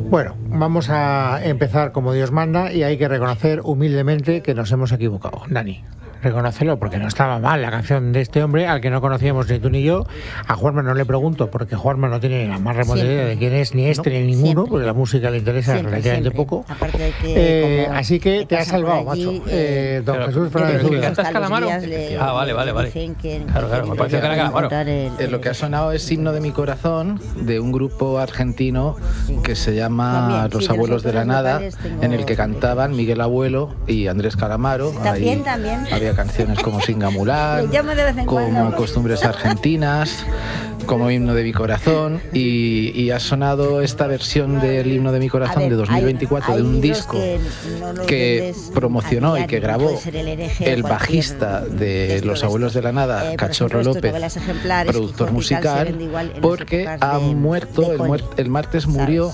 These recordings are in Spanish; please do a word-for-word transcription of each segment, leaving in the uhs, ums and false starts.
Bueno, vamos a empezar como Dios manda y hay que reconocer humildemente que nos hemos equivocado. Dani, reconócelo, porque no estaba mal la canción de este hombre al que no conocíamos ni tú ni yo. A Juanma no le pregunto porque Juanma no tiene la más remota idea de quién es, ni este no, ni ninguno, siempre. Porque la música le interesa siempre, relativamente siempre. poco. Aparte de que, eh, así que te has salvado, allí, macho. Eh, don pero, Jesús Fernández Zúñiga. ¿Cantas Calamaro? Le, ah, vale, vale, vale. Que, claro, claro, me pareció que era Calamaro. El, el, lo que ha sonado es Himno de mi corazón, de un grupo argentino sí. que se llama también, Los sí, Abuelos de, de la Nada, tengo... en el que cantaban Miguel Abuelo y Andrés Calamaro. También, Ahí también. Había canciones como Singamulán, como Costumbres Argentinas, como Himno de mi corazón, y, y ha sonado esta versión del Himno de mi corazón ver, de dos mil veinticuatro hay, hay de un disco que, no que promocionó y que grabó el, el bajista de Los Abuelos de la Nada, eh, Cachorro López, productor musical, porque ha muerto, el, muer el martes murió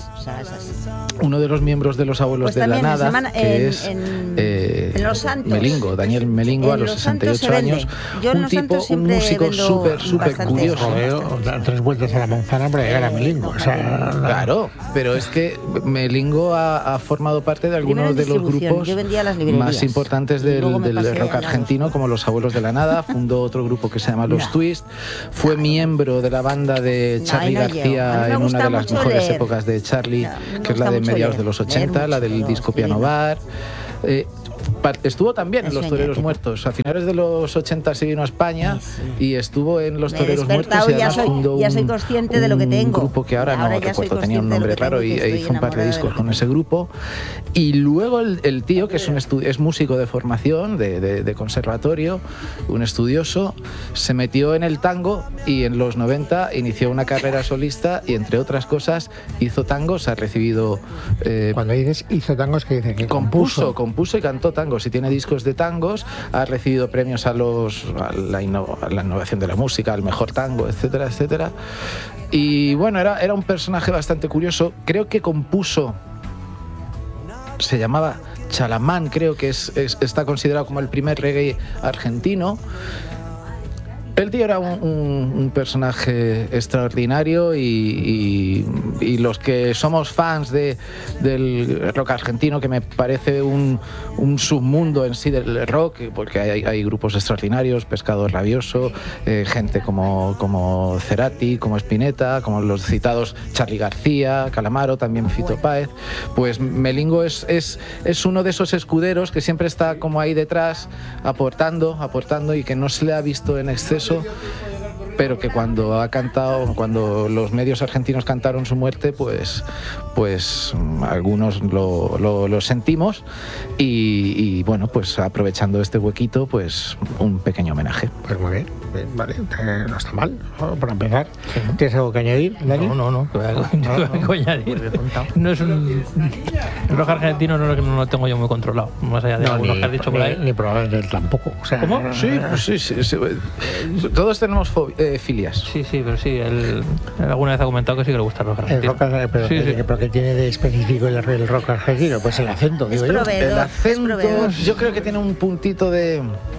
uno de los miembros de Los Abuelos pues de la Nada, semana, que en, es en, eh, en Los Santos. Melingo, Daniel Melingo, en a los sesenta y ocho años, un tipo, un músico súper, súper curioso. Rodeo, dar tres vueltas a la manzana para llegar a Melingo. O sea, claro, pero es que Melingo ha, ha formado parte de algunos de los grupos más importantes del, del rock argentino, como Los Abuelos de la Nada. Fundó otro grupo que se llama Los no. Twist. Fue no. miembro de la banda de Charly no, García en una de las mejores leer. épocas de Charly, no, que es la de mediados leer. de los ochenta, la del disco Piano Bar. Eh, Estuvo también en Los Toreros Muertos. A finales de los ochenta se vino a España sí, sí. y estuvo en Los Toreros Muertos y además soy, fundó ya soy consciente de lo que tengo. un grupo que ahora, ahora no recuerdo, tenía un nombre raro y hizo un par de discos con ese grupo. Y luego el, el tío, que es, un es músico de formación, de, de, de conservatorio, un estudioso, se metió en el tango y en los noventa inició una carrera solista y, entre otras cosas, hizo tangos, ha recibido... Eh, Cuando dices hizo tangos, ¿qué dice? Que compuso, compuso y cantó tangos. Si tiene discos de tangos, ha recibido premios a, los, a, la, inno, a la innovación de la música, al mejor tango, etcétera, etcétera. Y bueno, era, era un personaje bastante curioso. Creo que compuso, se llamaba Chalamán, creo que es, es, está considerado como el primer reggae argentino. El tío era un, un, un personaje extraordinario y, y, y los que somos fans de, del rock argentino, que me parece un, un submundo en sí del rock, porque hay, hay grupos extraordinarios, Pescado Rabioso, eh, gente como, como Cerati, como Spinetta, como los citados Charly García, Calamaro, también Fito Páez, pues Melingo es, es, es uno de esos escuderos que siempre está como ahí detrás, aportando, aportando y que no se le ha visto en exceso, pero que cuando ha cantado, cuando los medios argentinos cantaron su muerte, pues, pues algunos lo, lo, lo sentimos y, y bueno, pues aprovechando este huequito, pues un pequeño homenaje. Pues muy bien, bien vale, eh, no está mal, ¿no? Para empezar. ¿Tienes algo que añadir, Dani? No, no, no, que vengo a añadir. No es un... El rock argentino no, no lo tengo yo muy controlado, más allá de no, algunos ni, que has dicho por ahí. Ni, ni probablemente tampoco. O sea, ¿cómo? Sí, pues sí, sí, sí. Todos tenemos eh, filias. Sí, sí, pero sí, él, él alguna vez ha comentado que sí que le gusta el rock argentino. El rock argentino, pero, sí, sí. pero ¿qué tiene de específico el, el rock argentino? Pues el acento, digo yo. El acento, yo creo que tiene un puntito de...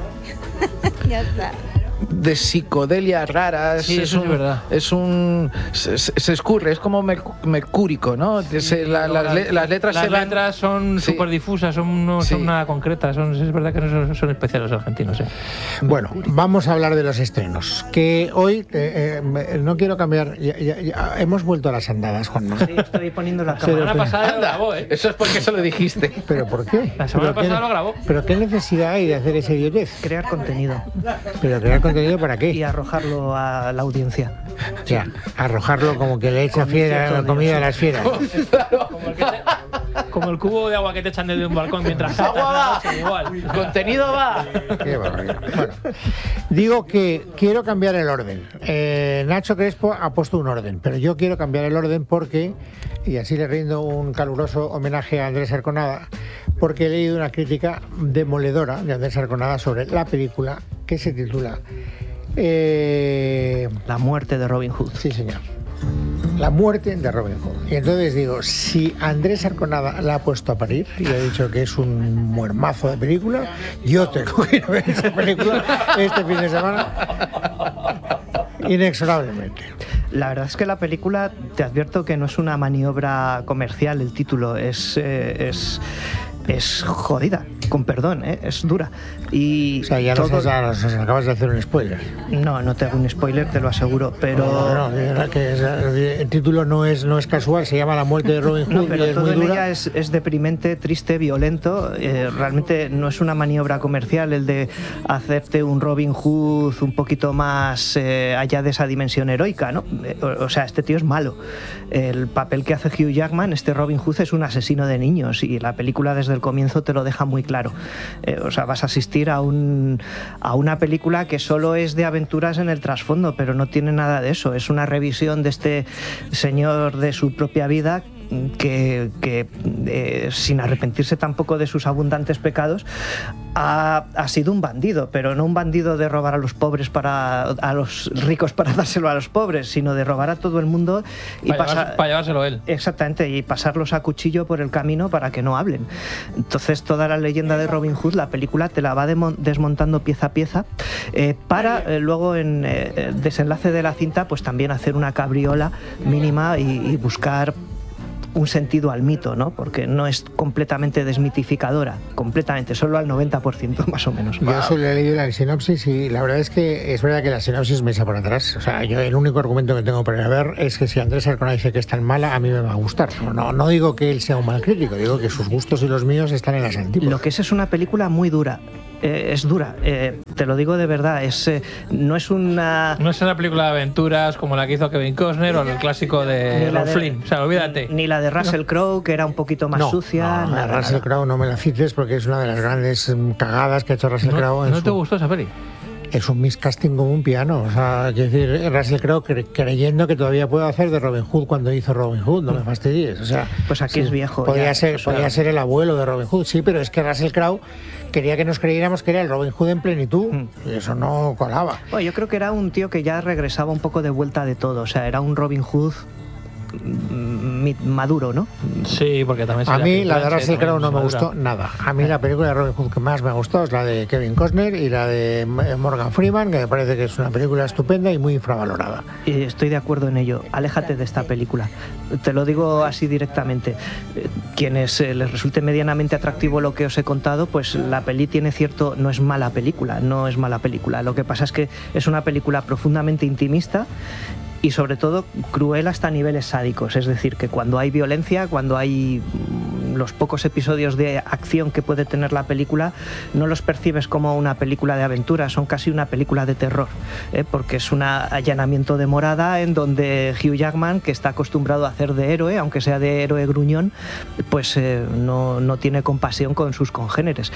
Ya está. de psicodelia rara, sí, es, un, es verdad. es un se, se escurre, es como mercúrico, ¿no? Se, la, la, las, las letras las se van... letras son sí. súper difusas, son, no sí. son nada concretas, son, es verdad que no son, son especiales los argentinos. ¿eh? Bueno, vamos a hablar de los estrenos, que hoy eh, eh, no quiero cambiar, ya, ya, ya, hemos vuelto a las andadas, Juan. Sí, estoy poniendo la cámara. La semana pasada Anda, lo grabó, ¿eh? Eso es porque eso lo dijiste. ¿Pero por qué? La semana pasada qué, lo grabó. ¿Pero qué necesidad hay de hacer ese idiotez? Crear contenido. ¿Pero crear contenido para qué? Y arrojarlo a la audiencia. O sea, arrojarlo como que le echa fiera la comida a las fieras. Claro. Como, el que te, como el cubo de agua que te echan desde un balcón mientras agua va, igual. Contenido va. Qué barbaridad. Bueno, digo que quiero cambiar el orden. Eh, Nacho Crespo ha puesto un orden, pero yo quiero cambiar el orden porque, y así le rindo un caluroso homenaje a Andrés Arconada, porque he leído una crítica demoledora de Andrés Arconada sobre la película que se titula Eh... La muerte de Robin Hood. Sí, señor. La muerte de Robin Hood. Y entonces digo, si Andrés Arconada la ha puesto a parir y ha dicho que es un muermazo de película, yo tengo que ir a ver esa película este fin de semana. inexorablemente. La verdad es que la película, te advierto que no es una maniobra comercial, el título es, eh, es, es jodida, con perdón, ¿eh? Es dura. Y O sea, ya nos, todo- has- ya nos acabas de hacer un spoiler. No, no te hago un spoiler, te lo aseguro, pero... No, no, de verdad que es- el título no es, no es casual, se llama La muerte de Robin Hood No, y pero es todo muy en dura. ella es, es deprimente, triste, violento. Eh, realmente no es una maniobra comercial el de hacerte un Robin Hood un poquito más eh, allá de esa dimensión heroica, ¿no? Eh, o, o sea, este tío es malo. El papel que hace Hugh Jackman, este Robin Hood, es un asesino de niños y la película desde el comienzo te lo deja muy claro. Eh, o sea, vas a asistir a, un, a una película que solo es de aventuras en el trasfondo, pero no tiene nada de eso. Es una revisión de este señor de su propia vida que, que eh, sin arrepentirse tampoco de sus abundantes pecados, ha, ha sido un bandido, pero no un bandido de robar a los pobres para a los ricos para dárselo a los pobres, sino de robar a todo el mundo y Para, pasar llevarse- para llevárselo él. Exactamente, y pasarlos a cuchillo por el camino para que no hablen. Entonces, toda la leyenda de Robin Hood, la película te la va demo- desmontando pieza a pieza eh, para eh, luego en eh, el desenlace de la cinta pues también hacer una cabriola mínima y, y buscar un sentido al mito, ¿no? Porque no es completamente desmitificadora, completamente, solo al noventa por ciento más o menos. Yo solo he leído la sinopsis y la verdad es que es verdad que la sinopsis me echa por atrás. O sea, yo el único argumento que tengo para ir a ver es que si Andrés Arcona dice que es tan mala, a mí me va a gustar. No, no digo que él sea un mal crítico, digo que sus gustos y los míos están en las antípodas. Lo que es es una película muy dura. Eh, es dura, eh, te lo digo de verdad. Es, eh, no es una. No es una película de aventuras como la que hizo Kevin Costner o el clásico de Ni la Ron de- Flynn. O sea, olvídate. Ni la de Russell Crowe, que era un poquito más no, sucia. no, nada, a Russell nada. Crowe no me la cites porque es una de las grandes mm, cagadas que ha hecho Russell ¿No, Crowe. en ¿no su- te gustó esa peli? Es un miscasting como un piano. O sea, quiero decir, Russell Crowe cre- creyendo que todavía puede hacer de Robin Hood cuando hizo Robin Hood, no me fastidies. O sea, Pues aquí es viejo, Podría, ya, ser, o sea- podría ser el abuelo de Robin Hood, sí, pero es que Russell Crowe quería que nos creyéramos que era el Robin Hood en plenitud Mm. y eso no colaba. Bueno, yo creo que era un tío que ya regresaba un poco de vuelta de todo. O sea, era un Robin Hood mm, maduro, ¿no? Sí, porque también A sale mí Kate la de Blanchett, Russell Crowe no me madura. gustó nada. A mí la película de Robin Hood que más me gustó es la de Kevin Costner y la de Morgan Freeman, que me parece que es una película estupenda y muy infravalorada. Y estoy de acuerdo en ello. Aléjate de esta película. Te lo digo así directamente. Eh, Quienes eh, les resulte medianamente atractivo lo que os he contado, pues la peli tiene cierto... No es mala película, no es mala película. Lo que pasa es que es una película profundamente intimista y sobre todo cruel hasta niveles sádicos. Es decir, que cuando hay violencia, cuando hay mm, los pocos episodios de acción que puede tener la película, no los percibes como una película de aventura, son casi una película de terror, ¿eh? Porque es un allanamiento de morada en donde Hugh Jackman, que está acostumbrado a hacer de héroe, aunque sea de héroe gruñón, pues eh, no, no tiene compasión con sus congéneres.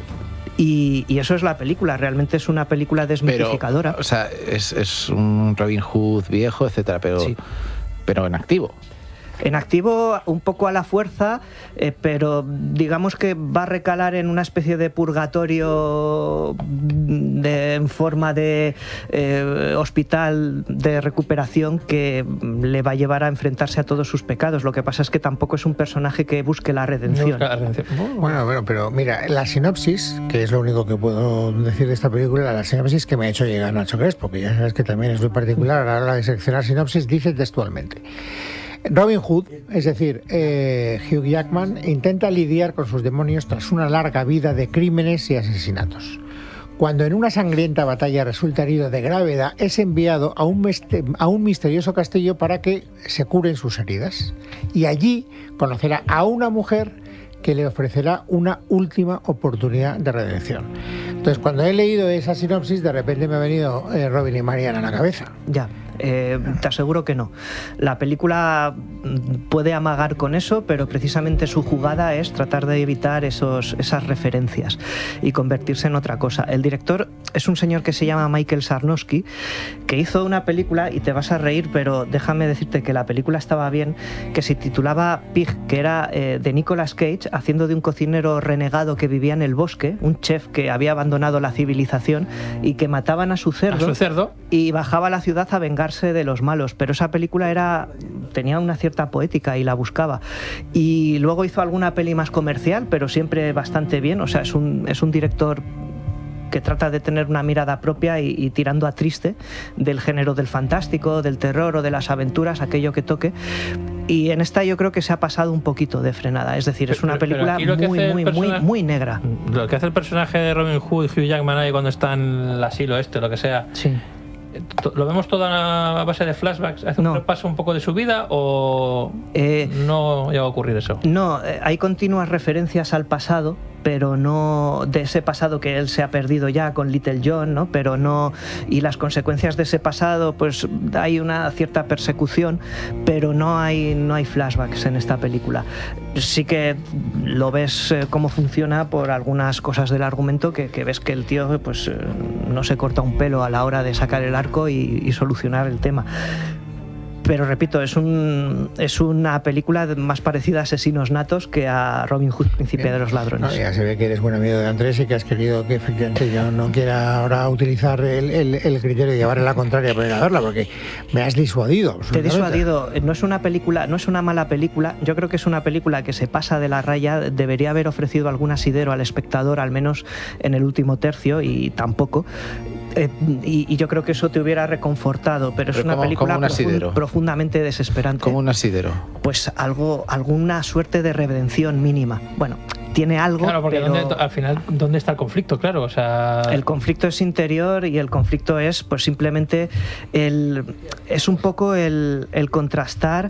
Y, y eso es la película, realmente es una película Pero, desmitificadora. o sea, es, es un Robin Hood viejo, etcétera, pero, Sí. pero en activo. En activo, un poco a la fuerza, eh, pero digamos que va a recalar en una especie de purgatorio de, en forma de eh, hospital de recuperación que le va a llevar a enfrentarse a todos sus pecados. Lo que pasa es que tampoco es un personaje que busque la redención. Busca la redención. Bueno, bueno, pero mira, la sinopsis, que es lo único que puedo decir de esta película, la sinopsis que me ha hecho llegar Nacho Crespo, que ya sabes que también es muy particular a la hora de seleccionar sinopsis, dice textualmente: Robin Hood, es decir, eh, Hugh Jackman, intenta lidiar con sus demonios tras una larga vida de crímenes y asesinatos. Cuando en una sangrienta batalla resulta herido de gravedad, es enviado a un, meste- a un misterioso castillo para que se curen sus heridas. Y allí conocerá a una mujer que le ofrecerá una última oportunidad de redención. Entonces, cuando he leído esa sinopsis, de repente me ha venido eh, Robin y Mariana a la cabeza. Ya, eh, te aseguro que no. La película mm, puede amagar con eso, pero precisamente su jugada es tratar de evitar esos, esas referencias y convertirse en otra cosa. El director es un señor que se llama Michael Sarnowski, que hizo una película, y te vas a reír, pero déjame decirte que la película estaba bien, que se titulaba Pig, que era eh, de Nicolas Cage, haciendo de un cocinero renegado que vivía en el bosque, un chef que había abandonado la civilización y que mataban a su cerdo, A su cerdo. y bajaba a la ciudad a vengarse de los malos. Pero esa película era tenía una cierta poética y la buscaba. Y luego hizo alguna peli más comercial, pero siempre bastante bien. O sea, es un, es un director que trata de tener una mirada propia y, y tirando a triste del género del fantástico, del terror o de las aventuras, aquello que toque. Y en esta yo creo que se ha pasado un poquito de frenada, es decir, es una Pero- pero película aquí lo que muy, hace el muy, muy, personaje- muy negra. Lo que hace el personaje de Robin Hood y Hugh Jackman ahí cuando está en el asilo este, lo que sea, Sí. to- ¿lo vemos todo a base de flashbacks? ¿Hace No. un repaso un poco de su vida o Eh, no llega a ocurrir eso? No, eh, hay continuas referencias al pasado, pero no de ese pasado que él se ha perdido ya con Little John, ¿no? Pero no, y las consecuencias de ese pasado, pues hay una cierta persecución, pero no hay no hay flashbacks en esta película. Sí que lo ves eh, cómo funciona por algunas cosas del argumento que, que ves que el tío pues eh, no se corta un pelo a la hora de sacar el arco y, y solucionar el tema. Pero repito, es un es una película más parecida a Asesinos Natos que a Robin Hood, Príncipe de los Ladrones. No, ya se ve que eres buen amigo de Andrés y que has querido que efectivamente yo no quiera ahora utilizar el, el, el criterio de llevarle la contraria para ir a verla, porque me has disuadido. Te he absolutamente. disuadido, no es una película, no es una mala película, yo creo que es una película que se pasa de la raya, debería haber ofrecido algún asidero al espectador, al menos en el último tercio, y tampoco. Eh, y, y yo creo que eso te hubiera reconfortado, pero es Pero una como- película como un profun- asidero. profundamente desesperante. Como un asidero. Pues algo, alguna suerte de redención mínima. Bueno, tiene algo, Claro, porque pero ¿dónde- al final, ¿dónde está el conflicto? Claro, o sea... el conflicto es interior y el conflicto es pues simplemente el, es un poco el, el contrastar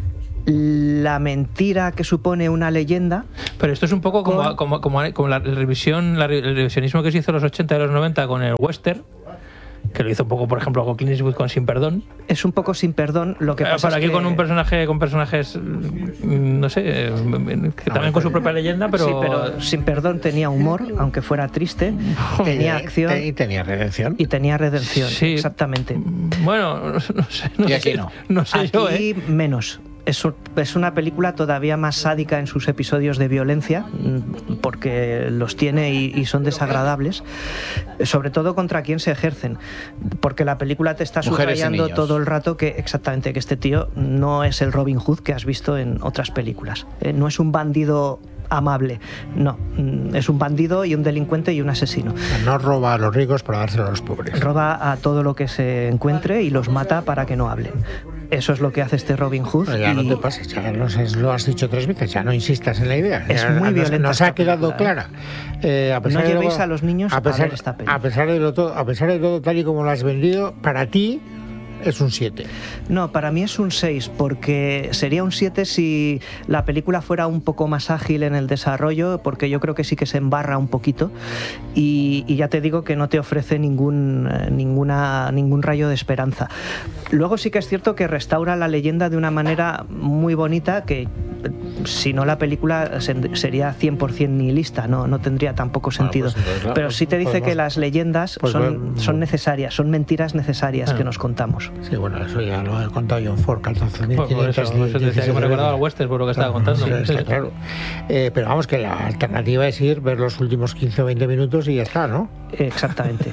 la mentira que supone una leyenda. Pero esto es un poco como, Con- como, como, como la revisión, la re- el revisionismo que se hizo en los ochenta y los noventa con el western, que lo hizo un poco, por ejemplo, con Clint Eastwood con Sin Perdón. Es un poco sin perdón. Lo que Eh, pasa Pero es aquí que, con un personaje, con personajes, mm, no sé, eh, que también con su propia leyenda, pero... Sí, pero sin perdón tenía humor, aunque fuera triste, tenía Y- acción y tenía redención. y tenía redención. Sí. Exactamente. Bueno, no, no sé, no Y aquí sé, no. no sé Aquí yo, ¿eh? menos. Es, un- es una película todavía más sádica en sus episodios de violencia, mm, porque los tiene y, y son desagradables, sobre todo contra quien se ejercen, porque la película te está Mujeres y subrayando niños. todo el rato que exactamente que este tío no es el Robin Hood que has visto en otras películas. Eh, no es un bandido amable, no, mm, es un bandido y un delincuente y un asesino. No roba a los ricos para dárselo a los pobres. Roba a todo lo que se encuentre y los mata para que no hablen. Eso es lo que hace este Robin Hood. Pero ya no y- te pases, ya no sé, lo has dicho tres veces, ya no insistas en la idea. Es Ya muy nos- violenta Nos ha esta quedado película, ¿eh? clara. Eh, a pesar No de llevéis luego- a los niños a pesar, ver esta peli. A pesar de lo todo, a pesar de todo, tal y como lo has vendido, para ti es un siete. No, para mí es un seis, porque sería un siete si la película fuera un poco más ágil en el desarrollo, porque yo creo que sí que se embarra un poquito, y, y ya te digo que no te ofrece ningún, eh, ninguna, ningún rayo de esperanza. Luego sí que es cierto que restaura la leyenda de una manera muy bonita, que eh, si no la película se- sería cien por ciento nihilista, no, no tendría tampoco sentido. pues entonces, claro, Pero sí te dice podemos- que las leyendas pues son, bueno, son necesarias, son mentiras necesarias Ah. que nos contamos. Sí, bueno, eso ya lo ha contado John Ford, calzón Por, por eso, por eso te decía que me recordaba al western por lo que estaba contando. Sí, está claro. Eh, pero vamos, que la alternativa es ir, ver los últimos quince o veinte minutos y ya está, ¿no? Exactamente.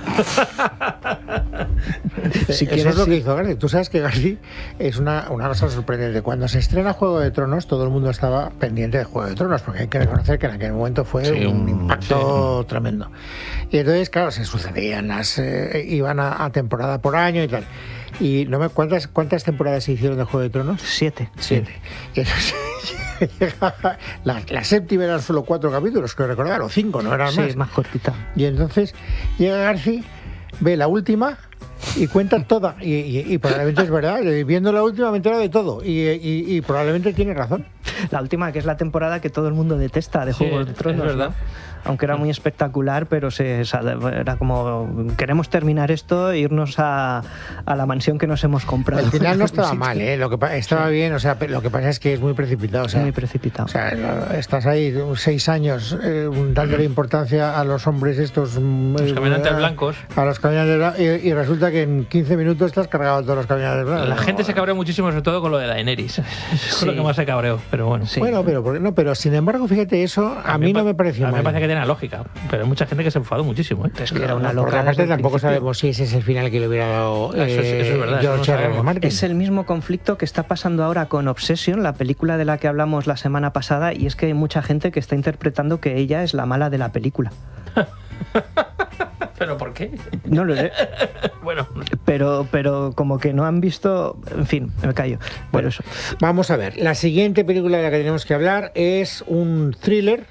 Eh, Si Eso quieres, es lo que sí. hizo García. Tú sabes que García es una, una cosa sorprendente. Cuando se estrena Juego de Tronos, todo el mundo estaba pendiente de Juego de Tronos, porque hay que reconocer que en aquel momento fue Sí, un un- impacto tremendo. Y entonces, claro, se sucedían, las eh, iban a, a temporada por año y tal. Y no me cuántas cuántas temporadas se hicieron de Juego de Tronos. Siete. Siete. Y entonces, la, la séptima eran solo cuatro capítulos, creo recordar, o cinco, no eran Sí, más. más cortita. Y entonces llega García, ve la última y cuenta toda. Y, y- y probablemente es verdad. eh, Viendo la última me entero de todo. Y, y- y probablemente tiene razón. La última, que es la temporada que todo el mundo detesta de Sí, Juego de es Tronos, verdad. ¿no? Aunque era muy espectacular, pero se, era como, queremos terminar esto e irnos a, a la mansión que nos hemos comprado. Al final no estaba Sí, mal, ¿eh? Lo que pa- estaba bien, o sea, pe- lo que pasa es que es muy precipitado. O sea, Muy precipitado. O sea, lo- estás ahí seis años eh, dándole importancia a los hombres estos. Los caminantes blancos. A los caminantes blancos. Y, y resulta que en quince minutos estás cargado todos los caminantes blancos. La No, gente se cabreó muchísimo, sobre todo con lo de Daenerys. Eso es Sí. lo que más se cabreó, pero bueno. Sí. Bueno, pero, ¿por qué no? Pero sin embargo, fíjate, eso a, mí no pa- me pareció A mí me mal. parece que tiene lógica, pero hay mucha gente que se enfadó muchísimo. ¿eh? Es que era una Por loca otra parte, desde el tampoco principio. sabemos si ese es el final que le hubiera dado Ah, eso es- eh, eso es verdad, eso George no R R. sabemos. Martin. Es el mismo conflicto que está pasando ahora con Obsession, la película de la que hablamos la semana pasada, y es que hay mucha gente que está interpretando que ella es la mala de la película. ¿Pero por qué? No lo sé. Bueno, Pero, pero como que no han visto... En fin, me callo. Por Bueno, eso. vamos a ver. La siguiente película de la que tenemos que hablar es un thriller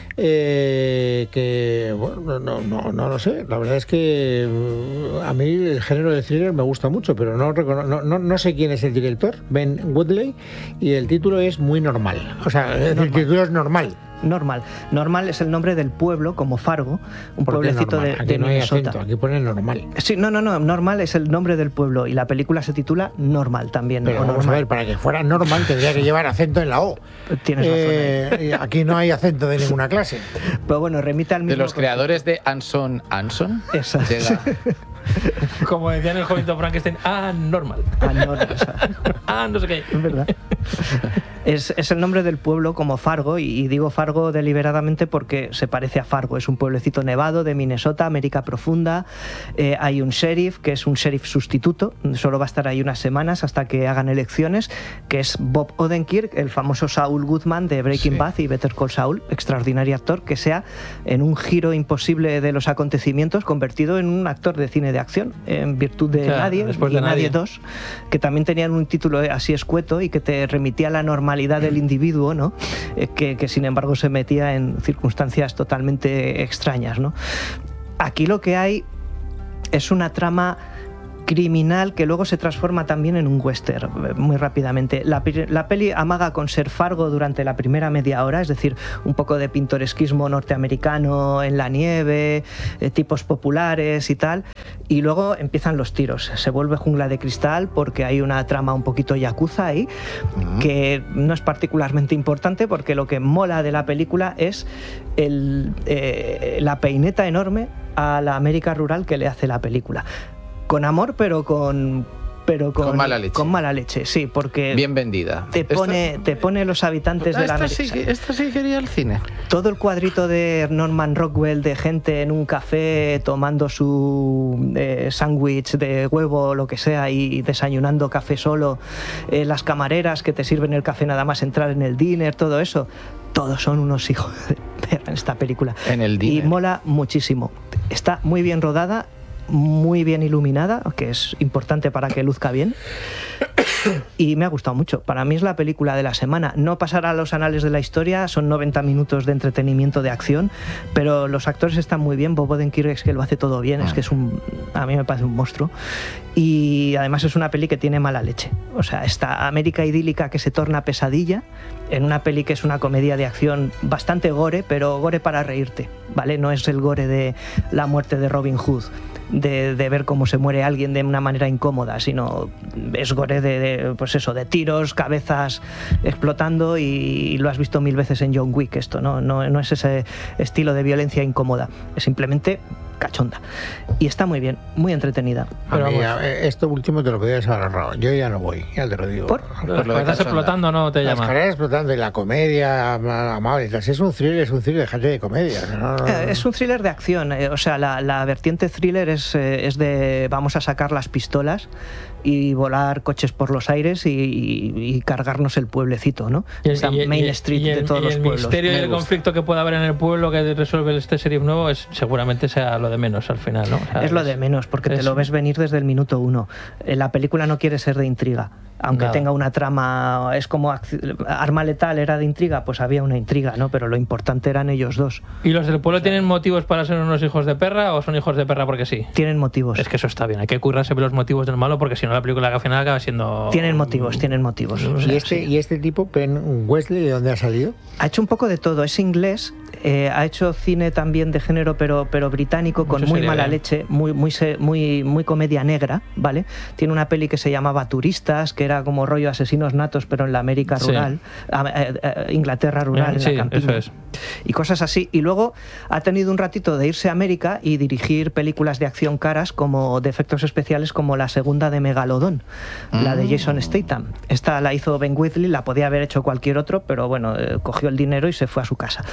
eh, que, bueno, no, no, no lo sé. La verdad es que uh, a mí el género de thriller me gusta mucho, pero no, recono- no, no, no sé quién es el director, Ben Woodley, y el título es muy normal. O sea, es decir, el título es normal. Normal. Normal es el nombre del pueblo, como Fargo, un ¿Por qué pueblecito normal? de, Aquí de no hay Minnesota. acento, aquí pone normal. Sí, no, no, no. Normal es el nombre del pueblo y la película se titula Normal también. Pero o vamos a normal. ver, para que fuera normal tendría que llevar acento en la O. Tienes razón. Eh, y aquí no hay acento de ninguna clase. Pero bueno, remite al mismo. De los creadores de Anson Anson. Exacto. llega- como decía en el Jovito Frankenstein, ah, normal. Ah, no, o sea, Ah, no sé qué. es verdad. Es, es el nombre del pueblo como Fargo, y, y digo Fargo deliberadamente porque se parece a Fargo. Es un pueblecito nevado de Minnesota, América profunda. Eh, hay un sheriff, que es un sheriff sustituto, solo va a estar ahí unas semanas hasta que hagan elecciones, que es Bob Odenkirk, el famoso Saul Goodman de Breaking Sí. Bad y Better Call Saul, extraordinario actor, que sea en un giro imposible de los acontecimientos convertido en un actor de cine de acción, en virtud de O sea, Nadie después y de Nadie Nadie. dos, que también tenían un título así escueto y que te remitía a la normalidad del individuo, ¿no? Eh, que, que sin embargo se metía en circunstancias totalmente extrañas, ¿no? Aquí lo que hay es una trama criminal que luego se transforma también en un western eh, muy rápidamente. La, pi- la peli amaga con ser Fargo durante la primera media hora, es decir, un poco de pintoresquismo norteamericano en la nieve, eh, tipos populares y tal, y luego empiezan los tiros. Se vuelve jungla de cristal porque hay una trama un poquito yakuza ahí, que no es particularmente importante porque lo que mola de la película es el, eh, la peineta enorme a la América rural que le hace la película. Con amor, pero con... Pero con, Con mala leche. Con mala leche, sí, porque Bien vendida. te Esta- pone, te pone los habitantes Ah, de la esta, América. sí, que- esta sí quería el cine. Todo el cuadrito de Norman Rockwell de gente en un café tomando su eh, sándwich de huevo o lo que sea y desayunando café solo, eh, las camareras que te sirven el café nada más entrar en el dinner, todo eso, todos son unos hijos de perra en esta película. En el Y dinner. mola muchísimo. Está muy bien rodada, muy bien iluminada, que es importante para que luzca bien. Y me ha gustado mucho. Para mí es la película de la semana. No pasará a los anales de la historia, son noventa minutos de entretenimiento de acción, pero los actores están muy bien. Bob Odenkirk es que lo hace todo bien, es que es un... A mí me parece un monstruo. Y además es una peli que tiene mala leche. O sea, esta América idílica que se torna pesadilla en una peli que es una comedia de acción bastante gore, pero gore para reírte, ¿vale? No es el gore de la muerte de Robin Hood, de, de ver cómo se muere alguien de una manera incómoda, sino es gore de, de, pues eso, de tiros, cabezas explotando, y, y lo has visto mil veces en John Wick esto, ¿no? No, no es ese estilo de violencia incómoda, es simplemente cachonda. Y está muy bien, muy entretenida. A Pero mí, vamos. a ver, esto último te lo podías haber ahorrado. Yo ya no voy, ya te lo digo. ¿Por? Las Por lo de cabezas cachonda. explotando no te Las llama. carreras explotando y la comedia ama- amable. Si es un thriller, es un thriller, déjate de comedia. No, no, no. Eh, Es un thriller de acción, eh, o sea, la, la vertiente thriller es, eh, es de vamos a sacar las pistolas y volar coches por los aires y, y- y cargarnos el pueblecito, ¿no? Y el, Esa y- y- Main y Street el- de todos y los el pueblos. misterio y Me el gusta. conflicto que pueda haber en el pueblo que resuelve este sheriff nuevo es seguramente sea lo de menos al final, ¿no? O sea, Es lo de menos, porque te es- lo ves venir desde el minuto uno. Eh, La película no quiere ser de intriga, aunque Nada. tenga una trama, es como acci- Arma Letal era de intriga, pues había una intriga, ¿no? Pero lo importante eran ellos dos. ¿Y los del pueblo tienen motivos para ser unos hijos de perra o son hijos de perra porque sí? Tienen motivos. Es que eso está bien, hay que currarse los motivos del malo porque si no la película al final acaba siendo... Tienen motivos, tienen motivos. O sea, ¿Y este, ¿Y este tipo, Ben Wesley, de dónde ha salido? Ha hecho un poco de todo, es inglés, eh, ha hecho cine también de género, pero, pero británico, con Mucho muy serie mala B. leche, muy, muy, se- muy, muy comedia negra, ¿vale? Tiene una peli que se llamaba Turistas, que era como rollo asesinos natos, pero en la América Sí. rural, a- eh, eh, Inglaterra rural, Eh, en sí, la campiña. eso es. Y cosas así. Y luego ha tenido un ratito de irse a América y dirigir películas de acción caras como de efectos especiales, como la segunda de Megalodón, la de Jason Statham. Esta la hizo Ben Wheatley, la podía haber hecho cualquier otro, pero bueno, eh, cogió el dinero y se fue a su casa.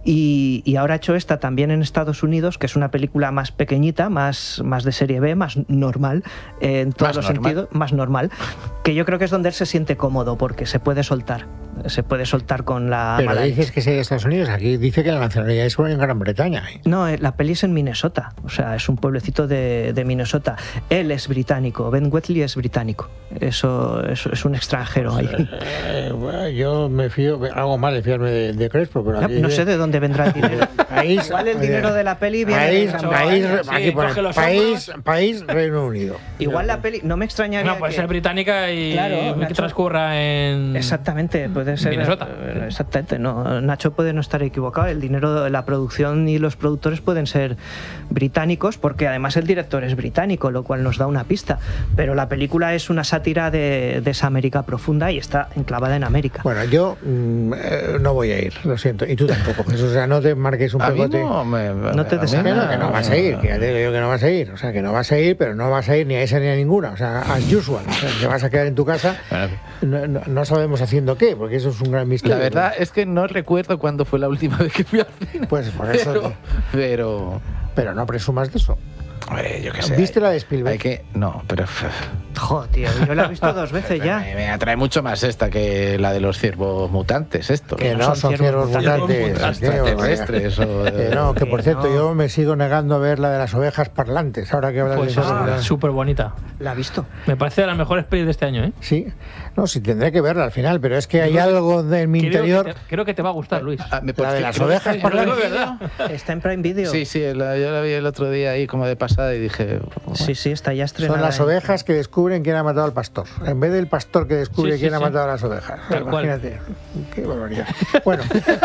Y, y ahora ha hecho esta también en Estados Unidos, que es una película más pequeñita, más, más de serie B, más normal, eh, en todos Más los normal. sentidos, más normal, que yo creo que es donde él se siente cómodo, porque se puede soltar. se puede soltar con la Pero mala dices leche. que es de Estados Unidos, aquí dice que la nacionalidad es en Gran Bretaña. ¿eh? No, eh, la peli es en Minnesota, o sea, es un pueblecito de, de Minnesota. Él es británico, Ben Wheatley es británico. Eso, eso es un extranjero ahí. Eh, bueno, yo me fío, hago mal de fiarme de, de Crespo, pero No, aquí no dice- sé de dónde vendrá el dinero. País, Igual el dinero de la peli viene país, de San país, Bretaña, sí, aquí pone coge los país, país, Reino Unido. Igual la peli, no me extrañaría No, puede que- ser británica y Claro, que Nacho. transcurra en. Exactamente, puede ser. Minnesota. eh, Exactamente, no. Nacho puede no estar equivocado. El dinero, la producción y los productores pueden ser británicos, porque además el director es británico, lo cual nos da una pista. Pero la película es una sátira de, de esa América profunda y está enclavada en América. Bueno, yo mm, eh, no voy a ir, lo siento, y tú tampoco, Jesús, o sea, no te marques un A mí pegote. no me... No te a mí Que no, que no vas a ir, no. que ya te digo que no vas a ir, o sea, que no vas a ir, pero no vas a ir ni a esa ni a ninguna, o sea, as usual, o sea, te vas a quedar en tu casa, Bueno, no, no- no sabemos haciendo qué, porque eso es un gran misterio. la verdad es que no recuerdo cuándo fue la última vez que fui al cine. Pues por eso, Pero, pero pero no presumas de eso. hombre, yo qué sé. ¿Viste hay- la de Spielberg? Hay que... No, pero... Jo, tío, yo la he visto dos veces ya. Me, me atrae mucho más esta que la de los ciervos mutantes, esto. Que no no son son ciervos ciervos mutantes. mutantes. Ciervos qué barbaridad. extraterrestres o- Que no, que por Que cierto, no. yo me sigo negando a ver la de las ovejas parlantes, ahora que hablas Pues de es eso. súper bonita. ¿La has visto? Me parece de las mejores pelis de este año, ¿eh? Sí, no, sí tendré que verla al final, pero es que hay algo de mi Creo interior. que te, creo que te va a gustar, Luis. Ah, me- La de las creo que ovejas está en parlantes. Prime Video. Está en Prime Video. Sí, sí, la- yo la vi el otro día ahí como de pasada y dije... sí, sí, está ya estrenada. Son las en- ovejas que descubren quién ha matado al pastor. En vez del pastor que descubre Sí, sí, quién ha sí. matado a las ovejas. Tal cual. Imagínate. Qué barbaridad. Bueno.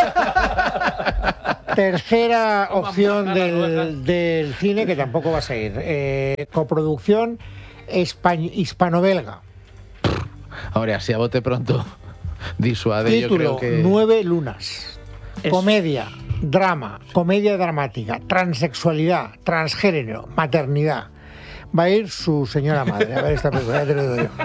Tercera opción matar las ovejas. del, del cine que tampoco va a seguir. Eh, coproducción españ- hispano-belga. Hombre, así a bote pronto disuade, yo Título: creo que... Nueve lunas. Es- Comedia, drama, comedia dramática, transexualidad, transgénero, maternidad. Va a ir su señora madre a ver esta película, ya te lo digo yo.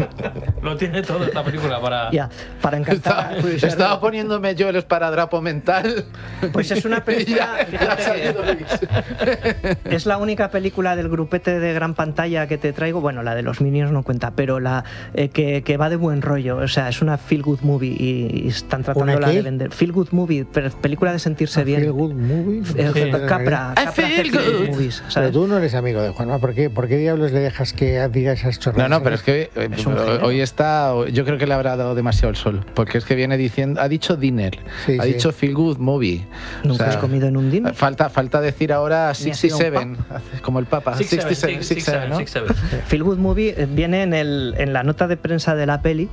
Lo tiene todo esta película para. Ya, para Estaba, encantar. Pues, estaba poniéndome yo el esparadrapo mental. Pues es una película. Ya- ya ha salido Luis. Es la única película del grupete de gran pantalla que te traigo. Bueno, la de los Minions no cuenta, pero la eh, que, que va de buen rollo. O sea, es una feel good movie y, y están tratándola qué? de vender. Feel good movie, pero película de sentirse bien. Feel good movie. Eh, Sí. Capra, I Capra feel hace feel good. movies, Pero ¿sabes? tú no eres amigo de Juanma, ¿por qué, ¿por qué diablos le dejas que diga esas No, chorradas? no, pero es que eh, Es un genio. hoy está, yo creo que le habrá dado demasiado el sol, porque es que viene diciendo, ha dicho dinner, Sí, ha sí. dicho feel good movie. ¿Nunca has comido en un dinner? Falta, falta decir ahora Ni ha sido sesenta y un siete, como el Papa. Six, seven, sesenta y siete, six, six, seven, ¿no? six, seven. Feel Good Movie eh, viene en, el, en la nota de prensa de la peli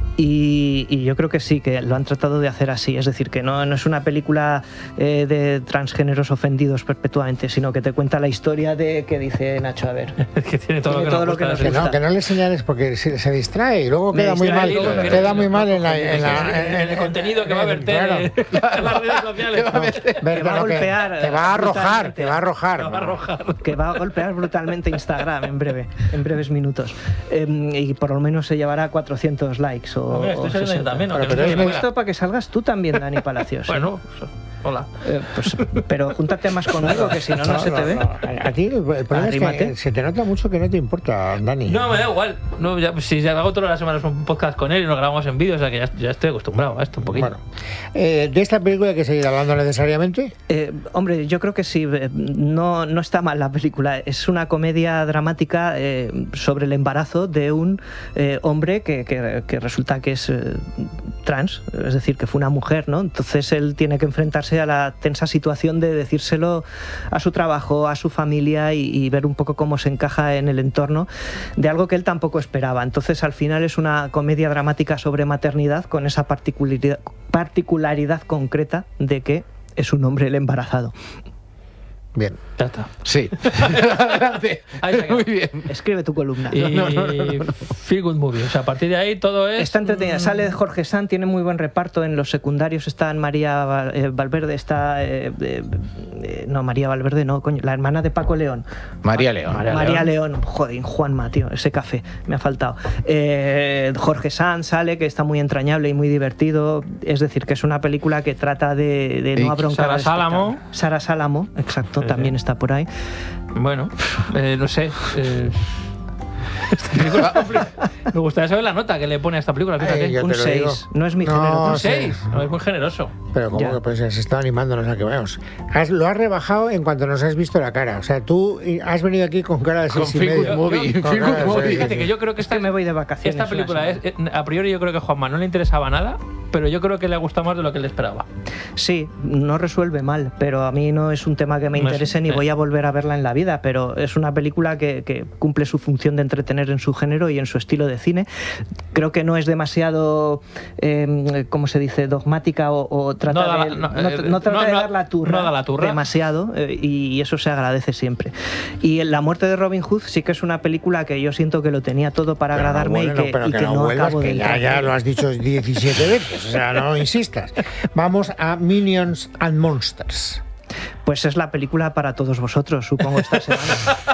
y, y yo creo que sí, que lo han tratado de hacer así. Es decir, que no, no es una película eh, de transgéneros ofendidos perpetuamente, sino que te cuenta la historia de que dice Nacho, a ver. que tiene todo Tiene lo que todo nos lo que gusta nos de Que esa no, gusta. que no le señales porque se, se distrae y luego Me queda muy mal, distrae, lo que queda no- muy mal en la... Es En, la, que en- el en- contenido que va a verter claro. en las redes sociales. No, ver, Que va a pero que golpear, te va a arrojar, brutalmente. te va a arrojar. Te va a arrojar. Que va a golpear brutalmente Instagram en breve, en breves minutos. Eh, y por lo menos se llevará cuatrocientos likes o, Hombre, estoy o saliendo yo sesenta. también, ¿no? Bueno, Que pero no es estoy muy- fuera. Esto para que salgas tú también, Dani Palacios. Bueno, hola. Eh, pues, pero júntate más conmigo, que si no, no, se te ve. A ti el problema es que Arrímate. se te nota mucho que no te importa, Dani. No, me da igual. No, ya, si ya hago todas las semanas un podcast con él y nos grabamos en vídeo, o sea que ya, ya estoy acostumbrado a esto un poquito. Bueno, eh, de esta película hay que seguir hablando necesariamente. Eh, hombre, yo creo que sí, eh, no, no está mal la película. Es una comedia dramática eh, sobre el embarazo de un eh, hombre que, que- que resulta que es eh, trans, es decir, que fue una mujer, ¿no? Entonces él tiene que enfrentarse a la tensa situación de decírselo a su trabajo, a su familia y, y ver un poco cómo se encaja en el entorno de algo que él tampoco esperaba. Entonces al final es una comedia dramática sobre maternidad con esa particularidad, particularidad concreta de que es un hombre el embarazado. Bien. Ya está. Sí. Adelante. Ahí se ha quedado. Muy bien. Escribe tu columna. Y Feel Good Movie. O sea, a partir de ahí todo es. Está entretenida. Sale Jorge Sanz, tiene muy buen reparto. En los secundarios están María Val- eh, Valverde, está. eh, eh, eh, no, María Valverde, no, coño. La hermana de Paco León. María León. María María León. León. Joder, Juanma, tío, ese café me ha faltado. Eh, Jorge Sanz sale, que está muy entrañable y muy divertido. Es decir, que es una película que trata de, de Y no abroncar Sara al Sálamo. espectador. Sara Sálamo, exacto, Sí, también sí. está por ahí. Bueno, eh, no sé. eh, Esta película es complicada. Me gustaría saber la nota que le pone a esta película. Fíjate. Ay, yo Un te lo digo. seis. No es mi No, género. Un sí. seis. No, es muy generoso. Pero como Ya. que pues, se está animándonos a que vayamos. Has- lo has rebajado en cuanto nos has visto la cara. O sea, tú has venido aquí con cara de Con seis y feel good medio. movie, Con feel cara good de movie. seis, Fíjate sí, que sí. yo creo que Es que esta, me voy de vacaciones esta una película es, semana. eh, a priori yo creo que a Juanma no le interesaba nada, pero yo creo que le ha gustado más de lo que él esperaba. Sí, no resuelve mal, pero a mí no es un tema que me No es- interese ni sí. voy a volver a verla en la vida, pero es una película que, que cumple su función de entretener en su género y en su estilo de cine. Creo que no es demasiado, eh, ¿cómo se dice?, dogmática o, o trata No da la- de, no, no, eh, no trata no- de no- dar la turra, no da la turra. demasiado eh, y eso se agradece siempre. Y La muerte de Robin Hood sí que es una película que yo siento que lo tenía todo para Pero no agradarme vuelve, y que, pero y que que no no vuelvas, acabo de que ya, entrar. ya lo has dicho diecisiete veces. O sea, no insistas. Vamos a Minions and Monsters. Pues es la película para todos vosotros, supongo, esta semana.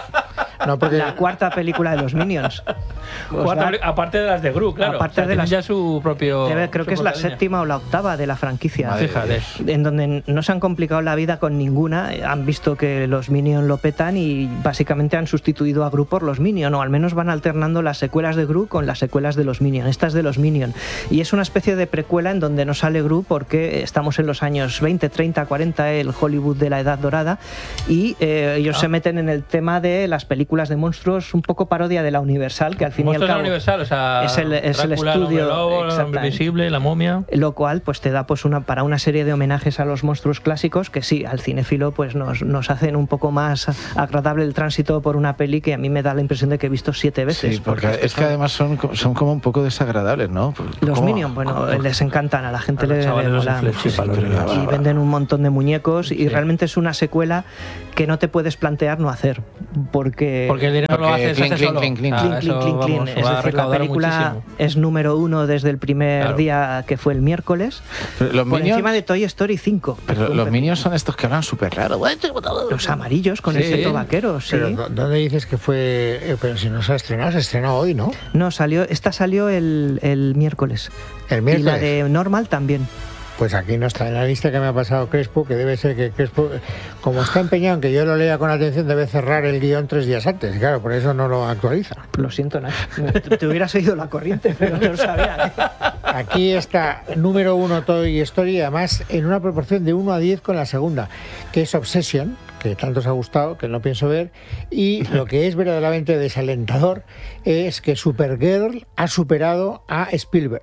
No, porque La cuarta película de los Minions. Os Cuatro da- peli- aparte de las de Gru, claro. Aparte O sea, de tienen las- ya su propio. Debe- creo su que es la propia línea. séptima o la octava de la franquicia. Madre Fíjate. Dios. En donde no se han complicado la vida con ninguna, han visto que los Minions lo petan y básicamente han sustituido a Gru por los Minions, o al menos van alternando las secuelas de Gru con las secuelas de los Minions. Esta es de los Minions. Y es una especie de precuela en donde no sale Gru porque estamos en los años veinte, treinta, cuarenta, el Hollywood de la Edad Dorada, y eh, ellos Ah. se meten en el tema de las películas de monstruos, un poco parodia de la Universal, que al fin y al Monstruos de la cabo Universal, o sea, es el, es el Drácula, el hombre estudio. lobo, el hombre exactamente. invisible, la momia. Lo cual pues te da pues una para una serie de homenajes a los monstruos clásicos que sí, al cinéfilo pues nos, nos hacen un poco más agradable el tránsito por una peli que a mí me da la impresión de que he visto siete veces. Sí, porque es que además son, co- son como un poco desagradables, ¿no? Los ¿Cómo? Minions, bueno, les encantan, a la gente A los le, chavales le los mola inflexibles, muchísimo. los niños. Y venden un montón de muñecos y realmente es una secuela que no te puedes plantear no hacer, porque... Porque el dinero lo Porque hace, se clink, hace clink, solo. clink, clink. Ah, Clink, clink, eso, clink, clink. vamos, Es va a decir, la recaudar película muchísimo. es número uno desde el primer Claro. día que fue el miércoles, Pero los por Minions, encima de Toy Story cinco. pero los Minions son estos que hablan súper raro. Los amarillos con Sí. el seto vaquero, sí. Pero ¿dó- ¿dónde dices que fue? Eh, pero si no se ha estrenado, se estrenó hoy, ¿no? No, salió, esta salió el, el miércoles. El Y miércoles. la de Normal también. Pues aquí no está en la lista que me ha pasado Crespo, que debe ser que Crespo, como está empeñado en que yo lo lea con atención, debe cerrar el guión tres días antes. Y claro, por eso no lo actualiza. Lo siento, Nacho. Te, te hubieras seguido la corriente, pero no lo sabía. ¿eh? Aquí está número uno Toy Story, además en una proporción de uno a diez con la segunda, que es Obsession, que tanto os ha gustado, que no pienso ver, y lo que es verdaderamente desalentador es que Supergirl ha superado a Spielberg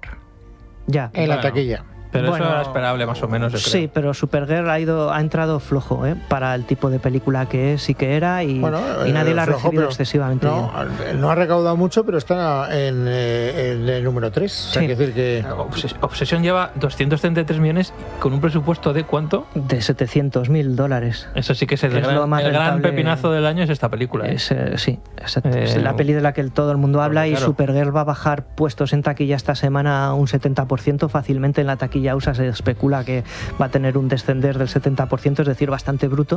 Ya. en la Bueno. taquilla. Pero Bueno, eso era esperable más o menos, yo creo. Sí, pero Supergirl ha ido ha entrado flojo, ¿eh? Para el tipo de película que es y que era, y, Bueno, y nadie eh, la ha flojo, recibido pero excesivamente no, bien. no ha recaudado mucho, pero está en, eh, en el número tres. O sea, Sí. quiere decir que... Obses- Obsesión lleva doscientos treinta y tres millones con un presupuesto de ¿cuánto? De setecientos mil dólares. Eso sí que es el, Que es gran, lo más el gran rentable. pepinazo del año, es esta película. ¿eh? Es, eh, sí, exacto. Eh, Es la peli de la que el- todo el mundo habla, porque, y claro. Supergirl va a bajar puestos en taquilla esta semana un setenta por ciento fácilmente. En la taquilla U S A se especula que va a tener un descender del setenta por ciento, es decir, bastante bruto.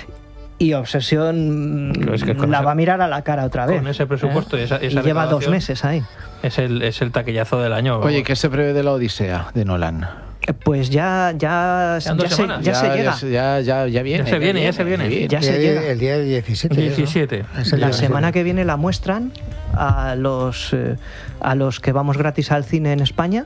Y Obsesión Pero es que con la ese- va a mirar a la cara otra vez. con ese presupuesto y esa- esa Y lleva dos recaudación. meses ahí. Es el, es el taquillazo del año. Oye, ¿qué se prevé de la Odisea de Nolan? Eh, Pues ya, ya, Quedan dos ya, se, semanas. ya se llega. Ya, ya, ya viene. Ya se viene, ya se viene. Ya el se día, llega. el día diecisiete. ¿no? diecisiete. Es el La diecisiete. semana que viene la muestran a los, eh, a los que vamos gratis al cine en España,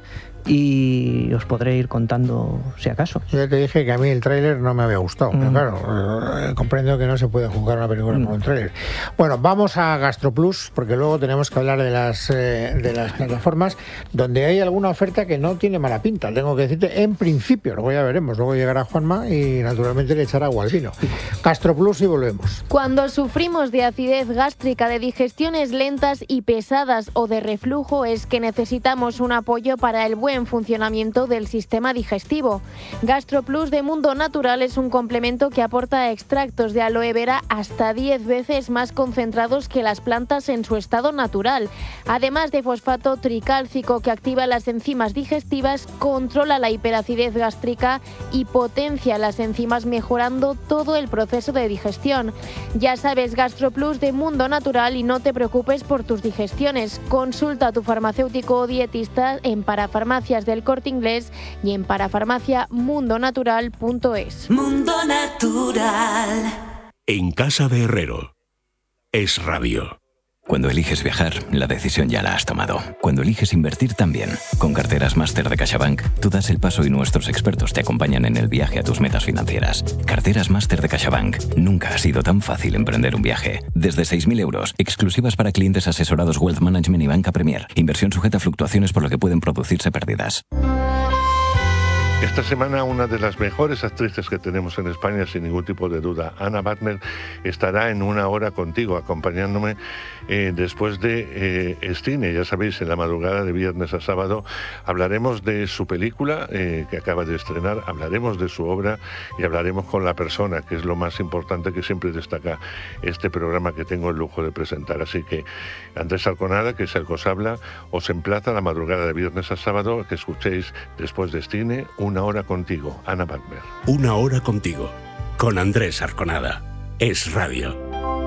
y os podré ir contando si acaso. Yo ya te dije que a mí el tráiler no me había gustado, pero Mm. claro, eh, comprendo que no se puede juzgar una película por un tráiler. Bueno, vamos a GastroPlus, porque luego tenemos que hablar de las, eh, de las plataformas donde hay alguna oferta que no tiene mala pinta, tengo que decirte, en principio, luego ya veremos, luego llegará Juanma y naturalmente le echará agua al vino. GastroPlus y volvemos. Cuando sufrimos de acidez gástrica, de digestiones lentas y pesadas o de reflujo, es que necesitamos un apoyo para el buen funcionamiento del sistema digestivo. GastroPlus de Mundo Natural es un complemento que aporta extractos de aloe vera hasta diez veces más concentrados que las plantas en su estado natural. Además de fosfato tricálcico que activa las enzimas digestivas, controla la hiperacidez gástrica y potencia las enzimas, mejorando todo el proceso de digestión. Ya sabes, GastroPlus de Mundo Natural, y no te preocupes por tus digestiones. Consulta a tu farmacéutico o dietista en Parafarmacias del Corte Inglés y en parafarmacia mundo natural punto es. Mundo Natural. En casa de Herrero. Es Radio. Cuando eliges viajar, la decisión ya la has tomado. Cuando eliges invertir también. Con Carteras Máster de CaixaBank, tú das el paso y nuestros expertos te acompañan en el viaje a tus metas financieras. Carteras Máster de CaixaBank. Nunca ha sido tan fácil emprender un viaje. Desde seis mil euros, exclusivas para clientes asesorados Wealth Management y Banca Premier. Inversión sujeta a fluctuaciones por lo que pueden producirse pérdidas. Esta semana una de las mejores actrices que tenemos en España, sin ningún tipo de duda, Anna Wagner, estará en Una Hora Contigo, acompañándome eh, después de eh, Estine. Ya sabéis, en la madrugada de viernes a sábado hablaremos de su película eh, que acaba de estrenar, hablaremos de su obra y hablaremos con la persona, que es lo más importante que siempre destaca este programa que tengo el lujo de presentar. Así que Andrés Arconada, que es el que os habla, os emplaza la madrugada de viernes a sábado que escuchéis después de Estine Una Hora Contigo, Anna Wagner. Una Hora Contigo, con Andrés Arconada. Es Radio.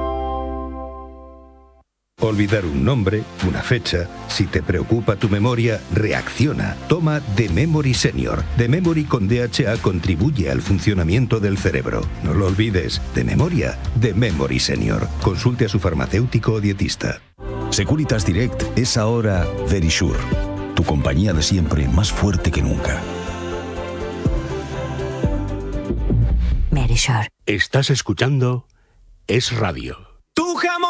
Olvidar un nombre, una fecha. Si te preocupa tu memoria, reacciona. Toma The Memory Senior. The Memory con D H A contribuye al funcionamiento del cerebro. No lo olvides. De memoria, The Memory Senior. Consulte a su farmacéutico o dietista. Securitas Direct es ahora Verisure. Tu compañía de siempre, más fuerte que nunca. Estás escuchando Es Radio.